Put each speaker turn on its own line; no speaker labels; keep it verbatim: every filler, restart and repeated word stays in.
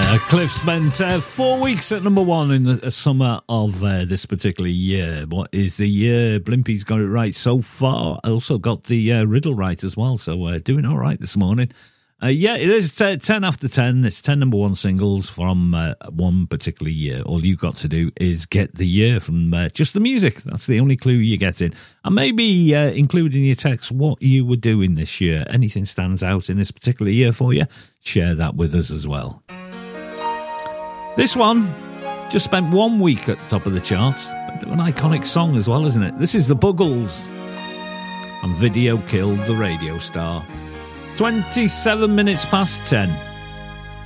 Cliff spent uh, four weeks at number one in the summer of uh, this particular year. What is the year? Blimpy's got it right so far. I also got the uh, riddle right as well, so uh, doing all right this morning. Uh, yeah, it is t- ten after ten. It's ten number one singles from uh, one particular year. All you've got to do is get the year from uh, just the music. That's the only clue you're getting. And maybe uh, include in your text what you were doing this year. Anything stands out in this particular year for you, share that with us as well. This one just spent one week at the top of the charts. An iconic song as well, isn't it? This is the Buggles. And Video Killed the Radio Star. twenty-seven minutes past ten.